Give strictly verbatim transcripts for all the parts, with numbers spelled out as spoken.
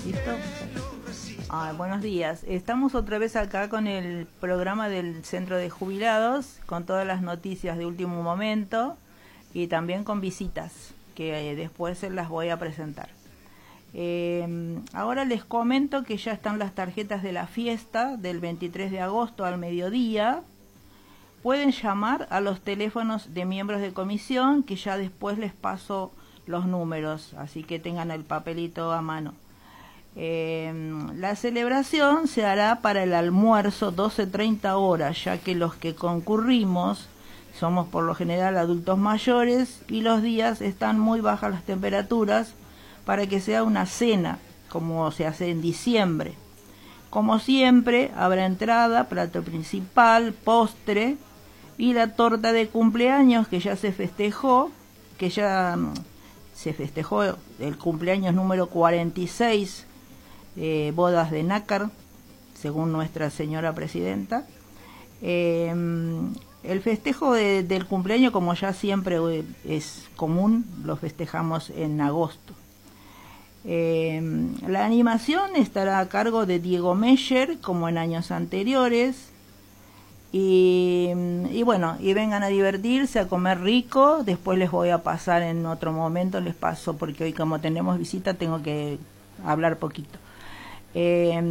¿Listo? Ah, buenos días. Estamos otra vez acá con el programa del Centro de Jubilados, con todas las noticias de último momento y también con visitas, que eh, después se las voy a presentar. Eh, ahora les comento que ya están las tarjetas de la fiesta del veintitrés de agosto al mediodía. Pueden llamar a los teléfonos de miembros de comisión, que ya después les paso los números, así que tengan el papelito a mano. Eh, la celebración se hará para el almuerzo doce treinta horas, ya que los que concurrimos somos por lo general adultos mayores y los días están muy bajas las temperaturas para que sea una cena, como se hace en diciembre. Como siempre, habrá entrada, plato principal, postre y la torta de cumpleaños que ya se festejó, que ya se festejó el cumpleaños número cuarenta y seis, eh, bodas de nácar, según nuestra señora presidenta. Eh, el festejo de, del cumpleaños, como ya siempre es común, lo festejamos en agosto. Eh, la animación estará a cargo de Diego Meyer, como en años anteriores. Y, y bueno, y vengan a divertirse, a comer rico. Después les voy a pasar en otro momento, les paso, porque hoy como tenemos visita tengo que hablar poquito. Eh,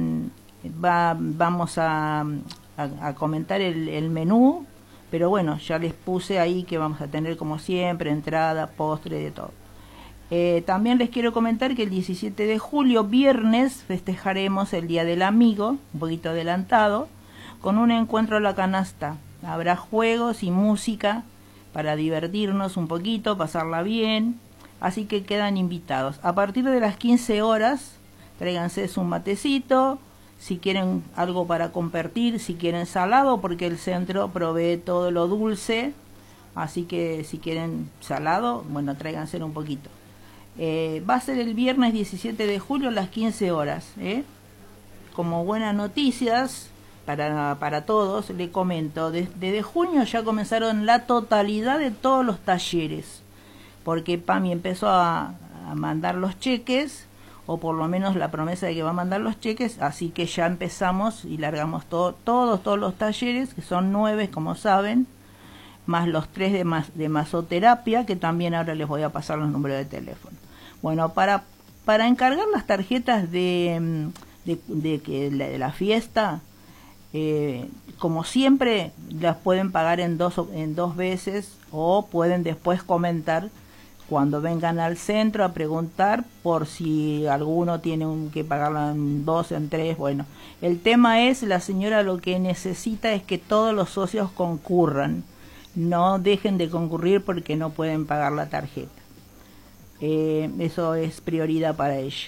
va, vamos a, a, a comentar el, el menú, pero bueno, ya les puse ahí que vamos a tener como siempre entrada, postre, de todo. Eh, también les quiero comentar que el diecisiete de julio, viernes, festejaremos el Día del Amigo, un poquito adelantado, con un encuentro a la canasta. Habrá juegos y música para divertirnos un poquito, pasarla bien, así que quedan invitados. A partir de las quince horas, tráiganse su matecito, si quieren algo para compartir, si quieren salado, porque el centro provee todo lo dulce, así que si quieren salado, bueno, tráiganse un poquito. Eh, va a ser el viernes diecisiete de julio a las quince horas. ¿eh? Como buenas noticias para, para todos, le comento, desde, desde junio ya comenzaron la totalidad de todos los talleres, porque PAMI empezó a, a mandar los cheques, o por lo menos la promesa de que va a mandar los cheques, así que ya empezamos y largamos todo, todos, todos los talleres, que son nueve, como saben, más los tres de, mas, de masoterapia, que también ahora les voy a pasar los números de teléfono. Bueno, para, para encargar las tarjetas de, de, de, de, la, de la fiesta, eh, como siempre, las pueden pagar en dos, en dos veces, o pueden después comentar cuando vengan al centro a preguntar por si alguno tiene un, que pagarla en dos, en tres. Bueno, el tema es, la señora lo que necesita es que todos los socios concurran. No dejen de concurrir porque no pueden pagar la tarjeta. Eh, eso es prioridad para ella.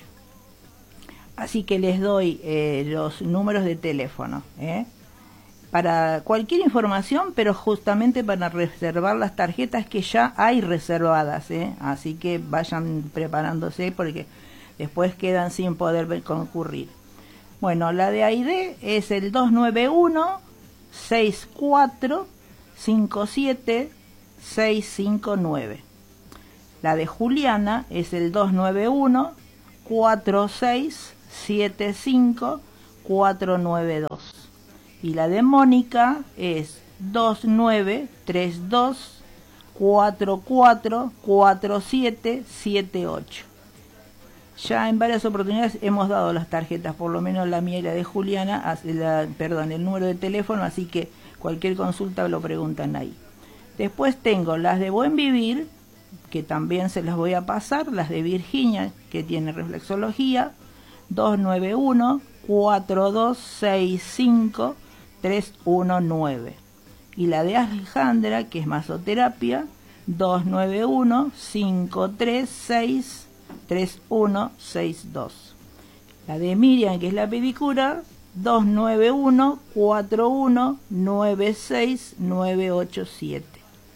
Así que les doy eh, los números de teléfono ¿eh? para cualquier información, pero justamente para reservar las tarjetas que ya hay reservadas. ¿eh? Así que vayan preparándose porque después quedan sin poder concurrir. Bueno, la de Aide es el dos nueve uno, seis cuatro cinco siete seis cinco nueve. La de Juliana es el dos nueve uno, cuatro seis siete cinco cuatro nueve dos. Y la de Mónica es dos nueve tres dos cuatro cuatro cuatro siete siete ocho. Ya en varias oportunidades hemos dado las tarjetas, por lo menos la mía y la de Juliana, la, perdón, el número de teléfono, así que cualquier consulta lo preguntan ahí. Después tengo las de Buen Vivir, que también se las voy a pasar, las de Virginia, que tiene reflexología, dos nueve uno, cuatro dos seis cinco tres uno nueve. Y la de Alejandra, que es masoterapia, dos nueve uno, cinco tres seis tres uno seis dos. La de Miriam, que es la pedicura, dos nueve uno, cuatro uno nueve seis nueve ocho siete.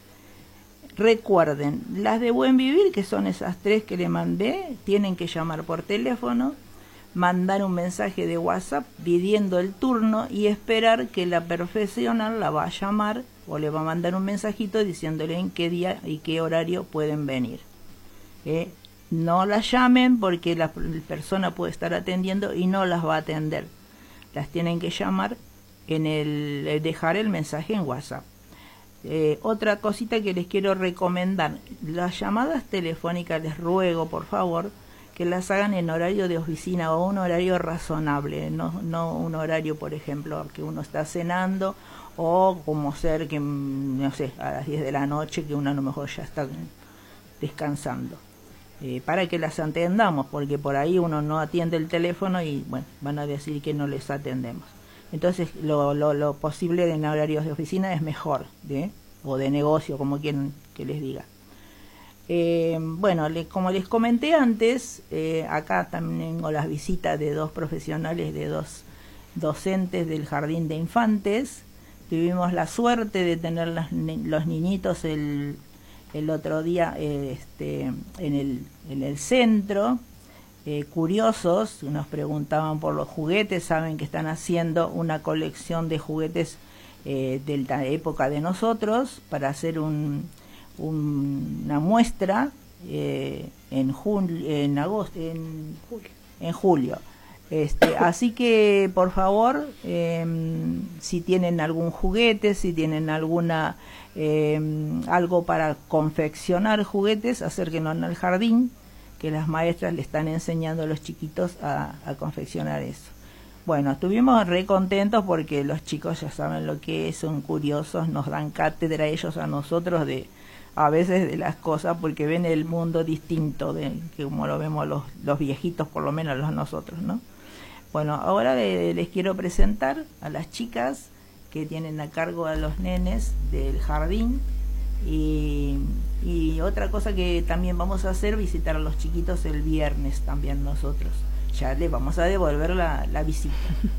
Recuerden, las de Buen Vivir, que son esas tres que le mandé, tienen que llamar por teléfono, mandar un mensaje de WhatsApp pidiendo el turno y esperar que la profesional la va a llamar o le va a mandar un mensajito diciéndole en qué día y qué horario pueden venir. ¿Eh? no las llamen porque la persona puede estar atendiendo y no las va a atender. Las tienen que llamar en el dejar el mensaje en WhatsApp. Eh, otra cosita que les quiero recomendar, las llamadas telefónicas les ruego por favor que las hagan en horario de oficina o un horario razonable, no, no un horario, por ejemplo, que uno está cenando o como ser que, no sé, a las diez de la noche que uno a lo mejor ya está descansando. Eh, para que las atendamos, porque por ahí uno no atiende el teléfono y bueno, van a decir que no les atendemos. Entonces lo, lo, lo posible en horarios de oficina es mejor, ¿eh? O de negocio, como quien que les diga. Eh, bueno, le, como les comenté antes, eh, acá también tengo las visitas de dos profesionales, de dos docentes del Jardín de Infantes. Tuvimos la suerte de tener las, los niñitos el, el otro día eh, este, en, el, en el centro, eh, curiosos, nos preguntaban por los juguetes, saben que están haciendo una colección de juguetes eh, de la época de nosotros para hacer un... una muestra eh, en julio, en agosto, en julio, en julio. Este, así que por favor, eh, si tienen algún juguete, si tienen alguna eh, algo para confeccionar juguetes, acérquenos al jardín, que las maestras le están enseñando a los chiquitos a, a confeccionar eso. Bueno, estuvimos re contentos porque los chicos ya saben lo que es, son curiosos, nos dan cátedra ellos a nosotros de a veces de las cosas porque ven el mundo distinto de que como lo vemos los, los viejitos, por lo menos los nosotros, ¿no? Bueno, ahora le, les quiero presentar a las chicas que tienen a cargo a los nenes del jardín y, y otra cosa que también vamos a hacer, visitar a los chiquitos el viernes también nosotros. Ya les vamos a devolver la, la visita.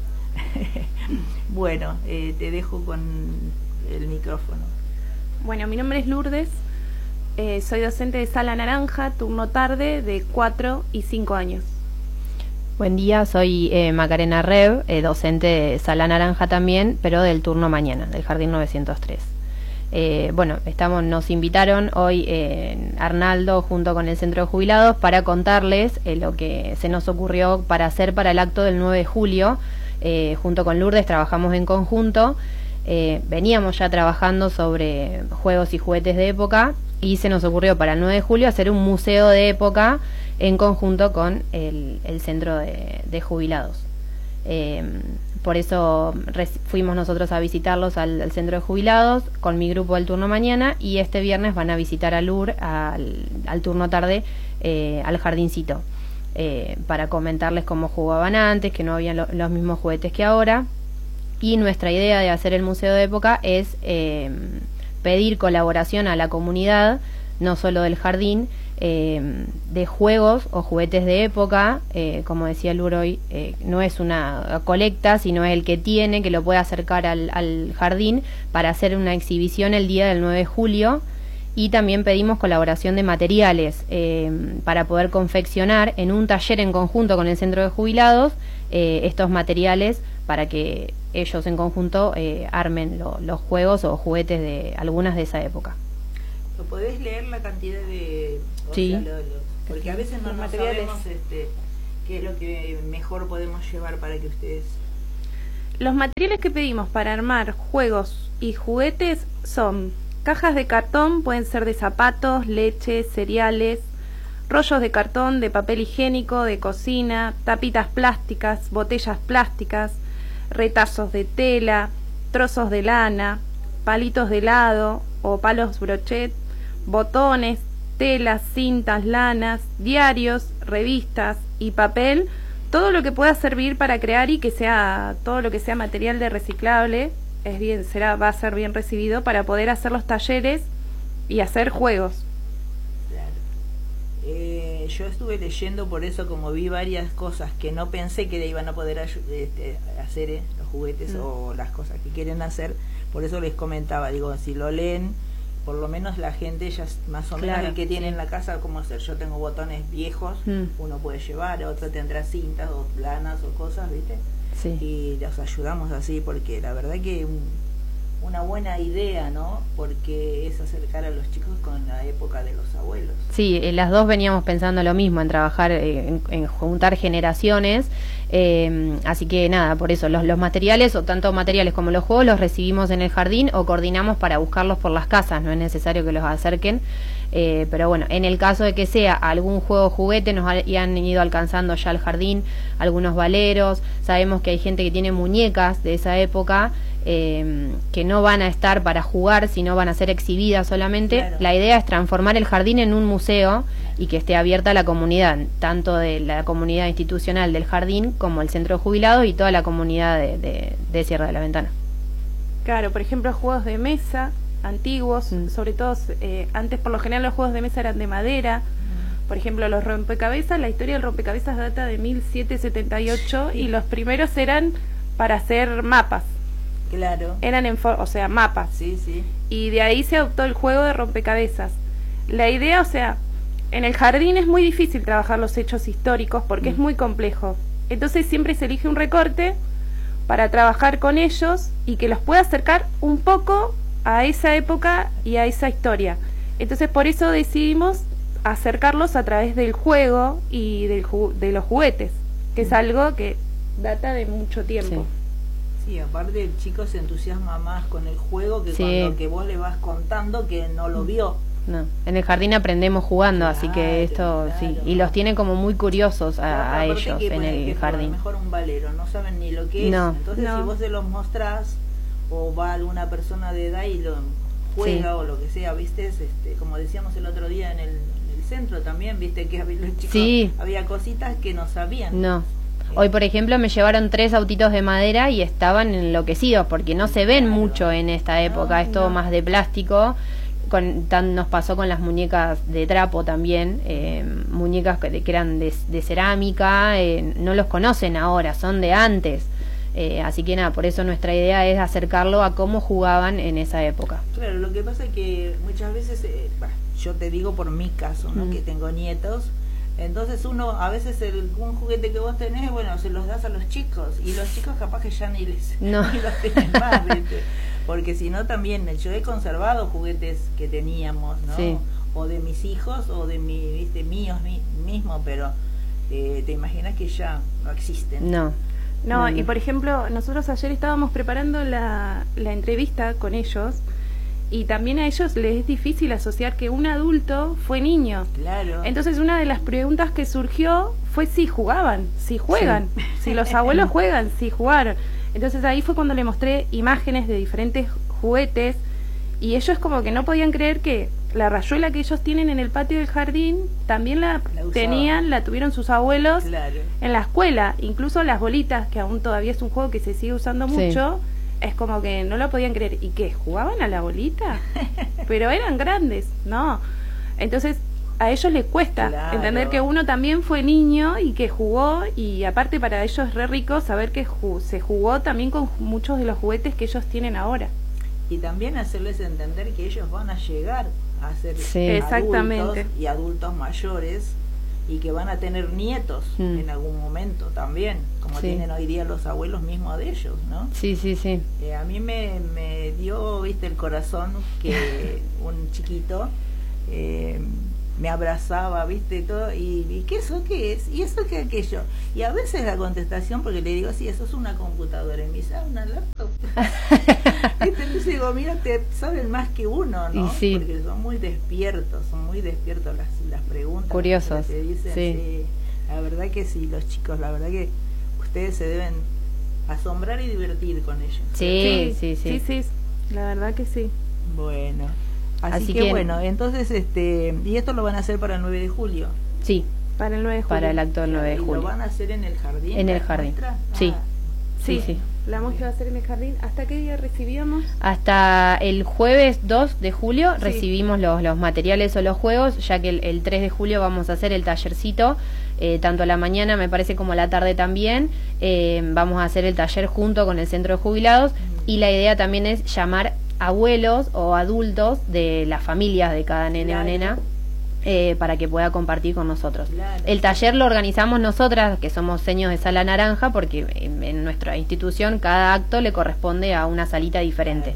Bueno, eh, te dejo con el micrófono. Bueno, mi nombre es Lourdes. Eh, soy docente de Sala Naranja, turno tarde, de cuatro y cinco años. Buen día, soy eh, Macarena Rev, eh, docente de Sala Naranja también, pero del turno mañana, del Jardín novecientos tres. Eh, bueno, estamos, nos invitaron hoy eh, Arnaldo junto con el Centro de Jubilados para contarles eh, lo que se nos ocurrió para hacer para el acto del nueve de julio. Eh, junto con Lourdes trabajamos en conjunto. Eh, veníamos ya trabajando sobre juegos y juguetes de época y se nos ocurrió para el nueve de julio hacer un museo de época en conjunto con el, el centro de, de jubilados. Eh, por eso fuimos nosotros a visitarlos al, al centro de jubilados con mi grupo del turno mañana y este viernes van a visitar a Lur al, al turno tarde eh, al jardincito eh, para comentarles cómo jugaban antes, que no había lo, los mismos juguetes que ahora. Y nuestra idea de hacer el museo de época es eh, pedir colaboración a la comunidad, no solo del jardín, eh, de juegos o juguetes de época. Eh, como decía Luroy, eh, no es una colecta, sino es el que tiene, que lo puede acercar al, al jardín para hacer una exhibición el día del nueve de julio. Y también pedimos colaboración de materiales eh, para poder confeccionar en un taller en conjunto con el Centro de Jubilados eh, estos materiales para que ellos en conjunto eh, armen lo, los juegos o juguetes de algunas de esa época. ¿Lo podés leer la cantidad de...? Sí. Sea, lo, lo, porque a veces no, no sabemos este, qué es lo que mejor podemos llevar para que ustedes... Los materiales que pedimos para armar juegos y juguetes son cajas de cartón, pueden ser de zapatos, leche, cereales, rollos de cartón, de papel higiénico, de cocina, tapitas plásticas, botellas plásticas, retazos de tela, trozos de lana, palitos de helado o palos brochet, botones, telas, cintas, lanas, diarios, revistas y papel, todo lo que pueda servir para crear y que sea todo lo que sea material de reciclable es bien será va a ser bien recibido para poder hacer los talleres y hacer juegos. Claro. Eh, yo estuve leyendo, por eso como vi varias cosas que no pensé que iban a poder este, hacer eh, los juguetes mm. o las cosas que quieren hacer, por eso les comentaba, digo, si lo leen, por lo menos la gente ya más o menos claro, el que tiene sí. en la casa cómo hacer. Yo tengo botones viejos, mm. uno puede llevar, otro tendrá cintas o planas o cosas, ¿viste? Sí. Y los ayudamos así porque la verdad que un, una buena idea, ¿no? Porque es acercar a los chicos con la época de los abuelos. Sí, eh, las dos veníamos pensando lo mismo, en trabajar, eh, en, en juntar generaciones, eh, así que nada, por eso los, los materiales, o tanto materiales como los juegos, los recibimos en el jardín o coordinamos para buscarlos por las casas, no es necesario que los acerquen, eh, pero bueno, en el caso de que sea algún juego o juguete, nos ha, y han ido alcanzando ya al jardín algunos valeros, sabemos que hay gente que tiene muñecas de esa época, Eh, que no van a estar para jugar, sino van a ser exhibidas solamente. Claro. La idea es transformar el jardín en un museo y que esté abierta a la comunidad, tanto de la comunidad institucional del jardín como el centro de jubilados y toda la comunidad de, de, de Sierra de la Ventana. Claro, por ejemplo, juegos de mesa antiguos, mm. sobre todo eh, antes por lo general los juegos de mesa eran de madera. Por ejemplo, los rompecabezas, la historia del rompecabezas data de mil setecientos setenta y ocho y los primeros eran para hacer mapas. Claro. Eran en o sea, mapas. Sí, sí. Y de ahí se adoptó el juego de rompecabezas. La idea, o sea, en el jardín es muy difícil trabajar los hechos históricos porque mm. es muy complejo. Entonces siempre se elige un recorte para trabajar con ellos y que los pueda acercar un poco a esa época y a esa historia. Entonces por eso decidimos acercarlos a través del juego y del ju de los juguetes, que mm. es algo que data de mucho tiempo. Sí. Sí, aparte el chico se entusiasma más con el juego que sí. con lo que vos le vas contando que no lo vio. No, en el jardín aprendemos jugando, claro, así que esto claro. sí, y los tiene como muy curiosos a, claro, a ellos que, en el que jardín. A lo mejor un valero, no saben ni lo que no. es, entonces no. si vos se los mostrás o va alguna persona de edad y lo juega sí. o lo que sea, viste, este, como decíamos el otro día en el, en el centro también, viste que había, los chicos, sí. había cositas que no sabían. No. Hoy, por ejemplo, me llevaron tres autitos de madera y estaban enloquecidos porque no se ven claro. mucho en esta época, no, es todo no. más de plástico. Con, tan, nos pasó con las muñecas de trapo también, eh, muñecas que, que eran de, de cerámica, eh, no los conocen ahora, son de antes. Eh, así que nada, por eso nuestra idea es acercarlo a cómo jugaban en esa época. Claro, lo que pasa es que muchas veces, eh, bah, yo te digo por mi caso, ¿no? Mm. que tengo nietos. Entonces uno, a veces el, un juguete que vos tenés, bueno, se los das a los chicos y los chicos capaz que ya ni, les, no. ni los tienen más, ¿viste? Porque si no también, yo he conservado juguetes que teníamos, ¿no? Sí. O de mis hijos o de mi, ¿viste? míos mi, mismo, pero eh, te imaginas que ya no existen. No. No, mm. y por ejemplo, nosotros ayer estábamos preparando la, la entrevista con ellos. Y también a ellos les es difícil asociar que un adulto fue niño. Claro. Entonces una de las preguntas que surgió fue si jugaban, si juegan, sí. si los abuelos juegan, si jugaron. Entonces ahí fue cuando le mostré imágenes de diferentes juguetes y ellos como que no podían creer que la rayuela que ellos tienen en el patio del jardín también la, la tenían, la tuvieron sus abuelos claro. en la escuela. Incluso las bolitas, que aún todavía es un juego que se sigue usando sí. mucho. Es como que no lo podían creer. ¿Y qué? ¿Jugaban a la bolita? Pero eran grandes, ¿no? Entonces, a ellos les cuesta claro. entender que uno también fue niño y que jugó, y aparte para ellos es re rico saber que ju se jugó también con muchos de los juguetes que ellos tienen ahora. Y también hacerles entender que ellos van a llegar a ser sí. adultos Exactamente. y adultos mayores y que van a tener nietos mm. en algún momento también, como sí. tienen hoy día los abuelos mismos de ellos, ¿no? Sí, sí, sí. Eh, a mí me, me dio, viste, el corazón que un chiquito eh, me abrazaba, viste, todo, y, y ¿qué eso qué es? ¿Y eso qué aquello? Y a veces la contestación, porque le digo, sí, eso es una computadora, y me dice, ah, una laptop. Entonces digo, mira, te saben más que uno, ¿no? Y sí. Porque son muy despiertos, son muy despiertos las, las preguntas. Curiosos. Que te dicen, sí. sí. La verdad que sí, los chicos, la verdad que ustedes se deben asombrar y divertir con ellos. Sí, sí, sí. Sí, sí, sí. La verdad que sí. Bueno. Así, Así que, que bueno, entonces, este, y esto lo van a hacer para el nueve de julio. Sí. Para el nueve de julio. Para el acto del nueve de ¿Y julio. lo van a hacer en el jardín? En el jardín. Ah. Sí. Sí, sí, sí. La muestra va a ser en el jardín. ¿Hasta qué día recibíamos? Hasta el jueves dos de julio sí. recibimos los, los materiales o los juegos, ya que el, el tres de julio vamos a hacer el tallercito, eh, tanto a la mañana me parece como a la tarde también. Eh, vamos a hacer el taller junto con el centro de jubilados mm. y la idea también es llamar abuelos o adultos de las familias de cada nene claro. o nena eh, para que pueda compartir con nosotros. Claro. El taller lo organizamos nosotras, que somos seños de Sala Naranja, porque en, en nuestra institución cada acto le corresponde a una salita diferente. Claro.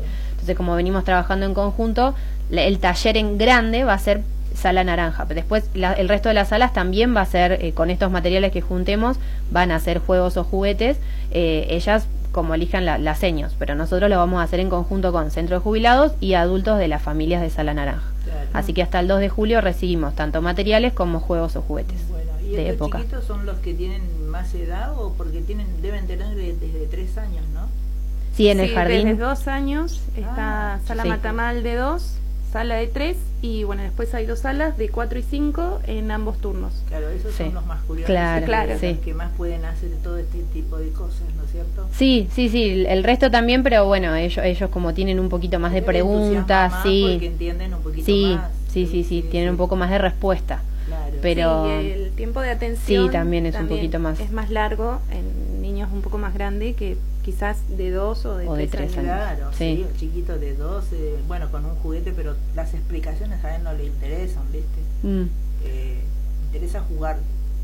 Entonces, como venimos trabajando en conjunto, el taller en grande va a ser sala naranja. Pero después la, el resto de las salas también va a ser, eh, con estos materiales que juntemos, van a ser juegos o juguetes, eh, ellas como elijan la, las seños, pero nosotros lo vamos a hacer en conjunto con Centro de Jubilados y adultos de las familias de Sala Naranja. Claro. Así que hasta el dos de julio recibimos tanto materiales como juegos o juguetes. Bueno, ¿y de estos época. chiquitos son los que tienen más edad o porque tienen deben tener de, desde tres años, ¿no? Sí, en sí, el jardín. Desde dos años está ah, sala sí. maternal de dos, sala de tres y bueno, después hay dos salas de cuatro y cinco en ambos turnos. Claro, esos sí. son los más curiosos. Claro, claro. Sí. Que más pueden hacer todo este tipo de cosas, ¿no es cierto? Sí, sí, sí, el resto también, pero bueno, ellos ellos como tienen un poquito más de Debe preguntas, más sí. porque entienden un poquito Sí, más. sí, sí, sí, sí, tienen sí. un poco más de respuesta. Claro. Pero Sí, y el tiempo de atención sí, también es un poquito más. es más largo en niños un poco más grandes que quizás de dos o de, O de tres, tres años. Claro, Sí. sí, un chiquito de doce, bueno, con un juguete, pero las explicaciones a él no le interesan, ¿viste? Mm. Eh, interesa jugar.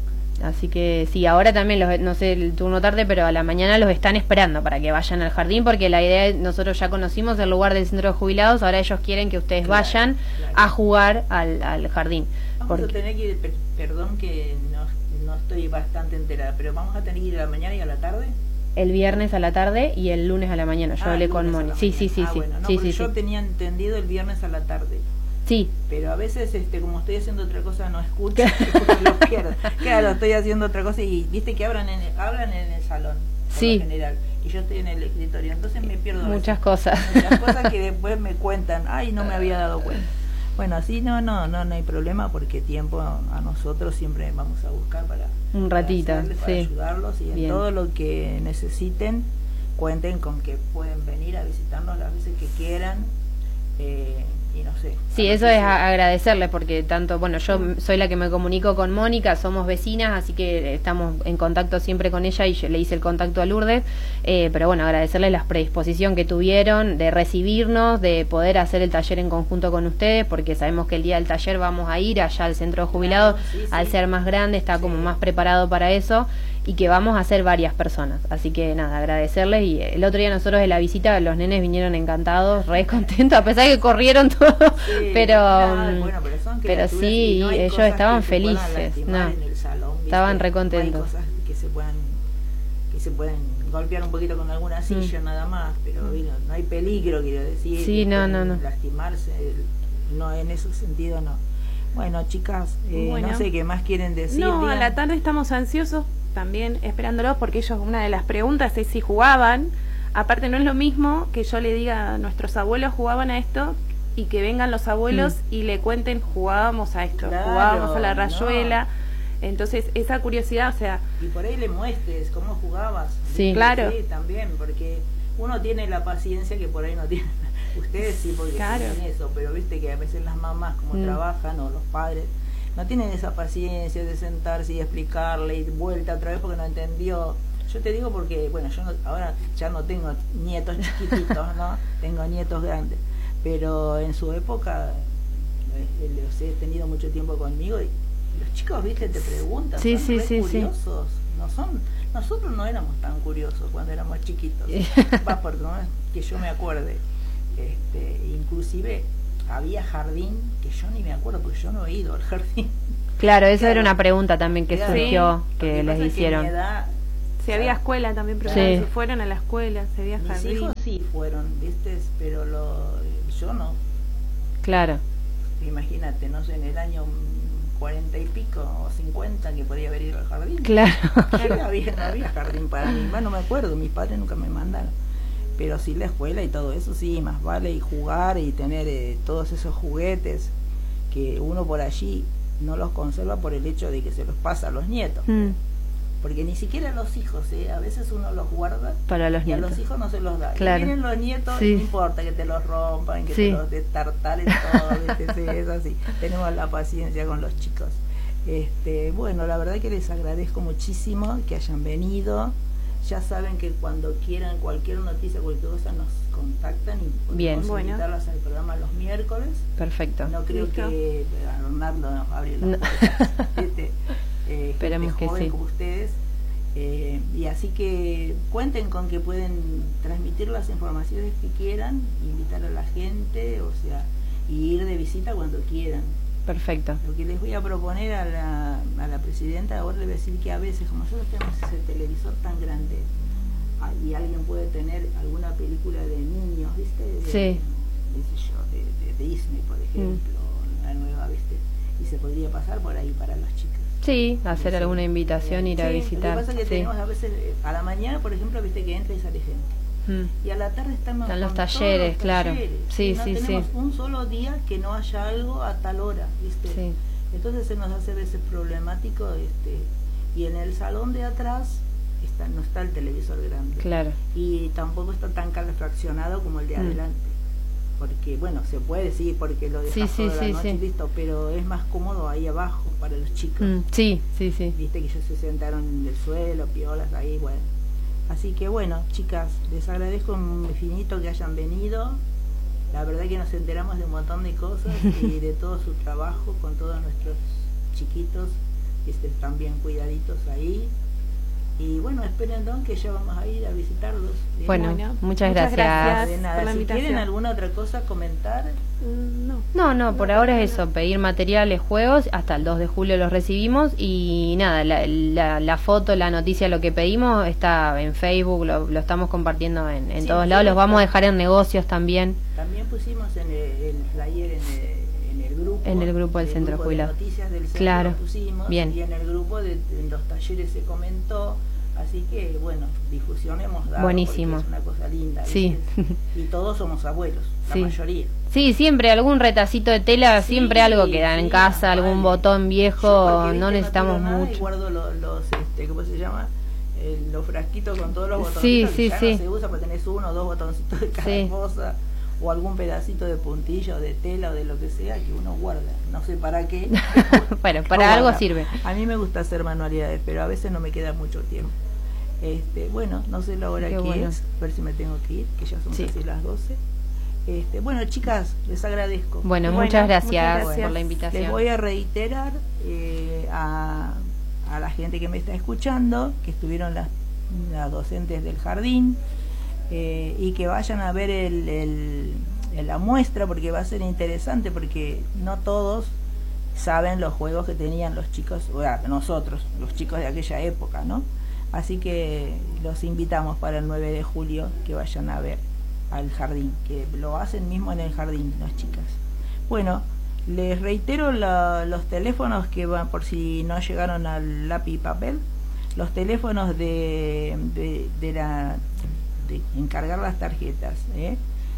Así que sí, ahora también, los, no sé el turno tarde, pero a la mañana los están esperando para que vayan al jardín, porque la idea es, nosotros ya conocimos el lugar del Centro de Jubilados, ahora ellos quieren que ustedes Claro, vayan claro. a jugar al, al jardín. Vamos Porque, a tener que ir, per- perdón que no, no estoy bastante enterada, pero vamos a tener que ir a la mañana y a la tarde. el viernes a la tarde y el lunes a la mañana, yo Ah, hablé el con lunes a Moni. la Sí, sí, mañana. sí, Ah, sí, bueno, no, sí, porque sí, yo sí. tenía entendido el viernes a la tarde. Sí, Pero a veces, este, como estoy haciendo otra cosa, no escucho, escucho lo pierdo. Claro, estoy haciendo otra cosa y viste que hablan en el, hablan en el salón, por Sí. lo general, y yo estoy en el escritorio, entonces me pierdo a muchas veces. cosas. Muchas cosas que después me cuentan, ay, no me había dado cuenta. Bueno, así no, no, no, no hay problema porque tiempo a nosotros siempre vamos a buscar para Un para ratito, hacerles, para sí. ayudarlos y en Bien. todo lo que necesiten cuenten con que pueden venir a visitarnos las veces que quieran. Eh, y no sé. Sí, a eso ver es si- a- agradecerles porque tanto, bueno, yo m- soy la que me comunico con Mónica, somos vecinas, así que estamos en contacto siempre con ella y yo le hice el contacto a Lourdes, eh, pero bueno, agradecerles la predisposición que tuvieron de recibirnos, de poder hacer el taller en conjunto con ustedes, porque sabemos que el día del taller vamos a ir allá al centro de jubilados, Claro, sí, sí. al ser más grande está como Sí. más preparado para eso y que vamos a ser varias personas, así que nada, agradecerles. Y el otro día nosotros de la visita los nenes vinieron encantados, re contentos, a pesar de que corrieron todo, Sí, pero claro, mm, bueno, pero, son pero criaturas sí, y no hay ellos cosas estaban que se puedan felices, lastimar no, en el salón, ¿viste? estaban re No contentos. hay cosas que se puedan que se pueden golpear un poquito con alguna silla nada más, pero bueno, no hay peligro, quiero decir. Sí, que no, pueden no, no. lastimarse, no, en ese sentido no. Bueno, chicas, eh, Bueno. no sé qué más quieren decir. No, a digan. la tarde estamos ansiosos también esperándolos porque ellos, una de las preguntas es si jugaban. Aparte no es lo mismo que yo le diga nuestros abuelos jugaban a esto y que vengan los abuelos Mm. y le cuenten jugábamos a esto, Claro, jugábamos a la no. rayuela. Entonces esa curiosidad, o sea, Y por ahí le muestres cómo jugabas. Sí. Claro. Sí, también, porque uno tiene la paciencia que por ahí no tienen. Ustedes sí, porque Claro. tienen eso, pero viste que a veces las mamás, como Mm. trabajan, o los padres, no tienen esa paciencia de sentarse y explicarle y vuelta otra vez porque no entendió. Yo te digo porque, bueno, yo no- ahora ya no tengo nietos chiquititos, ¿no? Tengo nietos grandes, pero en su época eh, los he tenido mucho tiempo conmigo y los chicos, viste, te preguntan, Sí, son sí, re sí, sí. curiosos, no son, nosotros no éramos tan curiosos cuando éramos chiquitos, va por no es que yo me acuerde, este, inclusive había jardín que yo ni me acuerdo porque yo no he ido al jardín. Claro, eso Claro. era una pregunta también que Claro. surgió, Lo que les pasa es que hicieron. mi edad, si o había sea, escuela también, pero Sí. si fueron a la escuela, si había mis jardín. hijos sí fueron, viste, pero lo, yo no. Claro, Imagínate, no sé, en el año cuarenta y pico o cincuenta que podía haber ido al jardín. claro. No había, no había jardín para mí, más no me acuerdo, mis padres nunca me mandaron. Pero sí la escuela y todo eso, sí, más vale y jugar y tener eh, todos esos juguetes que uno por allí no los conserva por el hecho de que se los pasa a los nietos. Mm, Porque ni siquiera a los hijos, ¿eh? A veces uno los guarda para los y a nietos. los hijos no se los da. Claro. Y vienen los nietos, Sí. y no importa que te los rompan, que Sí. te los destartalen todo, ¿viste? Sí, es así. Tenemos la paciencia con los chicos. Este, bueno, la verdad que les agradezco muchísimo que hayan venido. Ya saben que cuando quieran cualquier noticia, cualquier cosa, nos contactan y podemos Bien. Bueno. invitarlas al programa los miércoles. Perfecto. No creo Listo. que Hernando nos abre las No. puertas. ¿Viste? Eh, gente Esperemos que joven sí. como ustedes. Eh, y así que cuenten con que pueden transmitir las informaciones que quieran, invitar a la gente, o sea, y ir de visita cuando quieran. Perfecto. Lo que les voy a proponer a la, a la presidenta ahora, le voy a decir que a veces, como nosotros tenemos ese televisor tan grande, y alguien puede tener alguna película de niños, ¿viste? De, sí. De, de, yo, de, de Disney, por ejemplo, mm. la nueva, ¿viste? Y se podría pasar por ahí para los chicos. Sí, hacer sí. alguna invitación, ir sí, a visitar. Lo que pasa es que sí. tenemos a veces, a la mañana, por ejemplo, viste que entra y sale gente. Mm. Y a la tarde estamos están los con talleres, los claro. Talleres. Sí, no sí, tenemos sí. un solo día que no haya algo a tal hora, ¿viste? Sí. Entonces se nos hace a veces problemático, este, y en el salón de atrás está, no está el televisor grande. Claro. Y tampoco está tan calefaccionado como el de mm. adelante. Porque, bueno, se puede, sí, porque lo dejas sí, toda sí, la sí, noche sí. listo, pero es más cómodo ahí abajo para los chicos. Mm, sí, sí, sí. Viste que ellos se sentaron en el suelo, piolas ahí, bueno. Así que, bueno, chicas, les agradezco infinito que hayan venido. La verdad que nos enteramos de un montón de cosas y de todo su trabajo con todos nuestros chiquitos que están bien cuidaditos ahí. Y bueno, esperen, don, que ya vamos a ir a visitarlos. Bueno, bueno muchas, muchas gracias. gracias de nada. por la si invitación. quieren alguna otra cosa comentar. Mm, no. No, no, por no, ahora es eso, pedir materiales, juegos, hasta el dos de julio los recibimos y nada, la, la, la foto, la noticia, lo que pedimos está en Facebook, lo, lo estamos compartiendo en, en sí, todos lados, los vamos a dejar en negocios también. También pusimos en el, el flyer en el, en el grupo. En el grupo del el Centro grupo Jubilado. De noticias del centro claro. Lo pusimos, bien. Y en el grupo de en los talleres se comentó. Así que, bueno, difusión hemos dado. Buenísimo. Es una cosa linda. Sí. Y todos somos abuelos, la sí. mayoría. Sí, siempre algún retacito de tela, sí, siempre algo queda sí, en casa, vale. Algún botón viejo, Yo no necesitamos no mucho. Y guardo los, los este, ¿cómo se llama? Eh, los frasquitos con todos los botoncitos. Sí, que sí, ya sí. No se usa porque tenés uno o dos botoncitos de cada sí. cosa. O algún pedacito de puntillo, o de tela o de lo que sea que uno guarda. No sé para qué. Bueno, para algo guarda. Sirve. A mí me gusta hacer manualidades, pero a veces no me queda mucho tiempo. Este, bueno, no sé la hora Qué que bueno. es, a ver si me tengo que ir, que ya son sí. casi las doce. Este, bueno, chicas, les agradezco. Bueno, bueno muchas, gracias muchas gracias por la invitación. Les voy a reiterar eh, a, a la gente que me está escuchando, que estuvieron las, las docentes del jardín, eh, y que vayan a ver el, el, el, la muestra, porque va a ser interesante, porque no todos saben los juegos que tenían los chicos, o sea, nosotros, los chicos de aquella época, ¿no? Así que los invitamos para el nueve de julio que vayan a ver al jardín, que lo hacen mismo en el jardín las chicas. Bueno, les reitero la, los teléfonos que van, por si no llegaron al lápiz y papel, los teléfonos de, de, de, la, de encargar las tarjetas, ¿eh?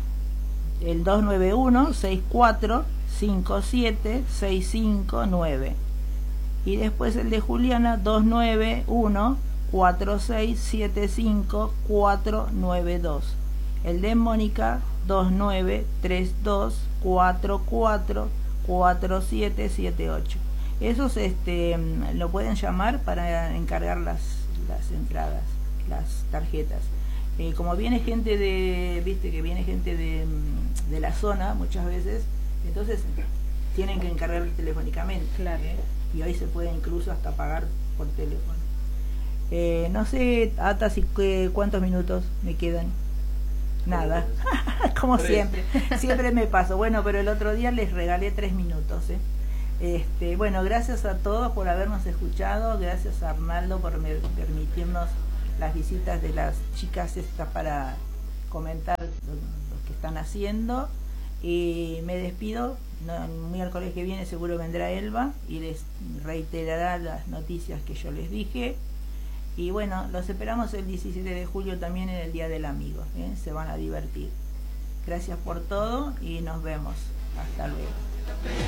El dos nueve uno, seis cuatro cinco siete, seis cinco nueve y después el de Juliana dos nueve uno, cuatro seis siete cinco, cuatro nueve dos. El de Mónica dos nueve tres dos, cuatro cuatro, cuatro siete siete ocho. Esos este, lo pueden llamar para encargar las, las entradas, las tarjetas. Eh, como viene gente de, viste que viene gente de, de la zona muchas veces, entonces tienen que encargar telefónicamente. Claro. ¿eh? Y hoy se puede incluso hasta pagar por teléfono. Eh, no sé, Ata, si, que, ¿cuántos minutos me quedan? Nada, como tres. siempre, siempre me paso. Bueno, pero el otro día les regalé tres minutos. ¿eh? Este, bueno, gracias a todos por habernos escuchado, gracias a Arnaldo por me, permitirnos las visitas de las chicas estas para comentar lo, lo que están haciendo. Y me despido, no, el miércoles que viene seguro vendrá Elba y les reiterará las noticias que yo les dije. Y bueno, los esperamos el diecisiete de julio también en el Día del Amigo, ¿eh? Se van a divertir. Gracias por todo y nos vemos. Hasta luego.